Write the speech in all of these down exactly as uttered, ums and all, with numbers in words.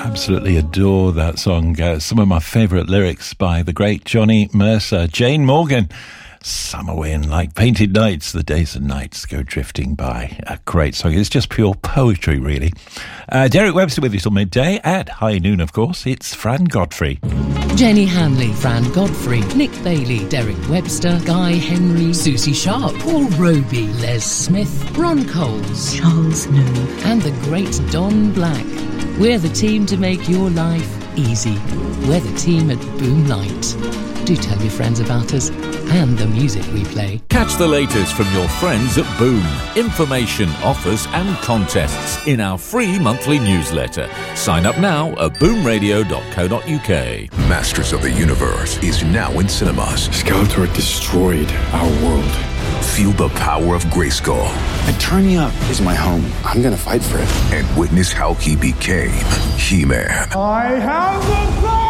Absolutely adore that song. Uh, some of my favourite lyrics by the great Johnny Mercer. Jane Morgan. Summer wind like painted nights, the days and nights go drifting by. A great song. It's just pure poetry, really. Uh, Derek Webster with you till midday. At high noon, of course, it's Fran Godfrey. Jenny Hanley, Fran Godfrey, Nick Bailey, Derek Webster, Guy Henry, Susie Sharp, Paul Roby, Les Smith, Ron Coles, Charles Nove, and the great Don Black. We're the team to make your life easy. We're the team at Boomlight. Do tell your friends about us and the music we play. Catch the latest from your friends at Boom. Information, offers and contests in our free monthly newsletter. Sign up now at boom radio dot co dot uk. Masters of the Universe is now in cinemas. Skeletor destroyed our world. Feel the power of Grayskull. Eternia is my home. I'm gonna fight for it. And witness how he became He-Man. I have the power!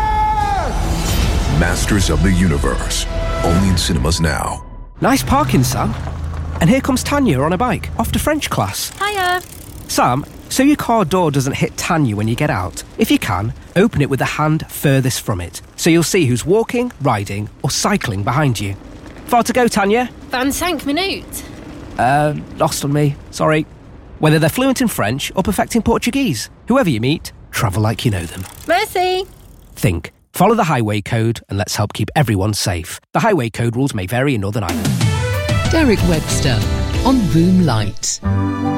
Masters of the Universe. Only in cinemas now. Nice parking, Sam. And here comes Tanya on a bike, off to French class. Hiya. Sam, so your car door doesn't hit Tanya when you get out. If you can, open it with the hand furthest from it, so you'll see who's walking, riding, or cycling behind you. Far to go, Tanya? vingt-cinq minutes. Uh, lost on me. Sorry. Whether they're fluent in French or perfecting Portuguese, whoever you meet, travel like you know them. Merci. Think. Follow the highway code and let's help keep everyone safe. The highway code rules may vary in Northern Ireland. Derek Webster on Boomlight.